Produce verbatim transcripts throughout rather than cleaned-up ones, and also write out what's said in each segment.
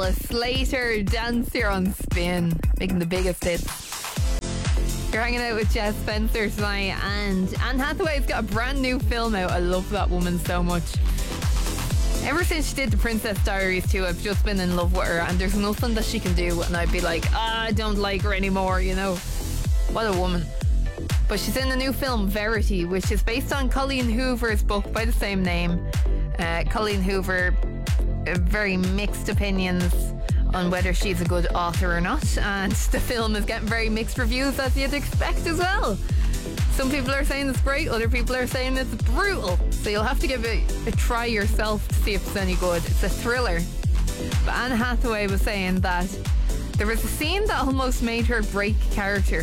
Ella Slater, Dance here on Spin, making the biggest hits. You're hanging out with Jess Spencer tonight, and Anne Hathaway's got a brand new film out. I love that woman so much. Ever since she did The Princess Diaries too, I've just been in love with her, and there's nothing that she can do and I'd be like, ah, I don't like her anymore, you know. What a woman. But she's in the new film Verity, which is based on Colleen Hoover's book by the same name. Uh, Colleen Hoover, uh, very mixed opinions on whether she's a good author or not, and the film is getting very mixed reviews, as you'd expect as well. Some people are saying it's great, other people are saying it's brutal, so you'll have to give it a try yourself to see if it's any good. It's a thriller. But Anne Hathaway was saying that there was a scene that almost made her break character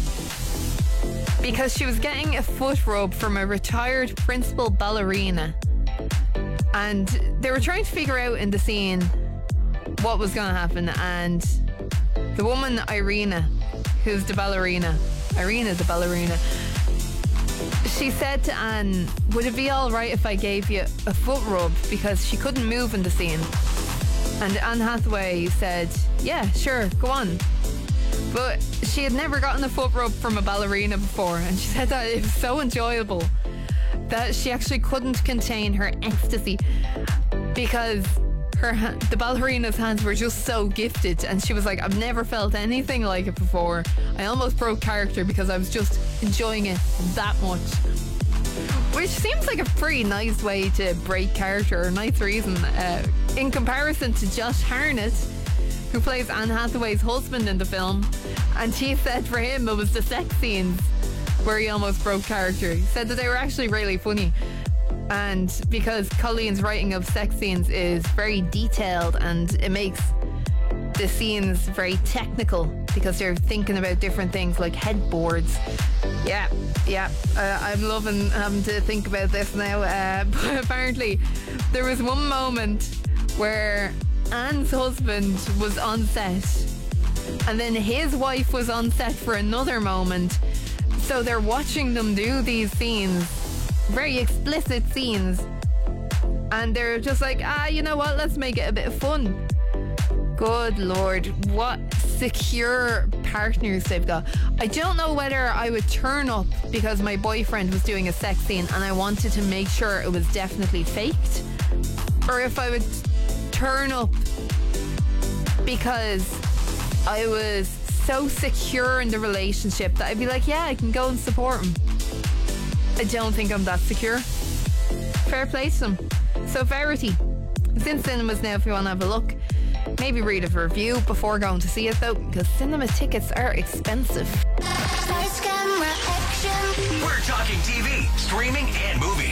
because she was getting a foot rub from a retired principal ballerina, and they were trying to figure out in the scene what was going to happen, and the woman Irina, who's the ballerina, Irina the ballerina, she said to Anne, would it be alright if I gave you a foot rub, because she couldn't move in the scene. And Anne Hathaway said, yeah, sure, go on. But she had never gotten a foot rub from a ballerina before, and she said that it was so enjoyable that she actually couldn't contain her ecstasy, because her ha- the ballerina's hands were just so gifted, and she was like, I've never felt anything like it before. I almost broke character because I was just enjoying it that much. Which seems like a pretty nice way to break character, a nice reason, uh, in comparison to Josh Hartnett, who plays Anne Hathaway's husband in the film, and he said for him it was the sex scenes where he almost broke character. He said that they were actually really funny, and because Colleen's writing of sex scenes is very detailed, and it makes the scenes very technical because they're thinking about different things like headboards. Yeah, yeah, uh, I'm loving having to think about this now. Uh, but apparently there was one moment where Anne's husband was on set, and then his wife was on set for another moment, so they're watching them do these scenes, very explicit scenes, and they're just like, ah, you know what, let's make it a bit of fun. Good Lord, what secure partners they've got. I don't know whether I would turn up because my boyfriend was doing a sex scene and I wanted to make sure it was definitely faked, or if I would turn up because I was so secure in the relationship that I'd be like, yeah, I can go and support him. I don't think I'm that secure. Fair play to them. So Verity, it's in cinemas now if you want to have a look. Maybe read a review before going to see it though, because cinema tickets are expensive. We're talking T V, streaming and movies.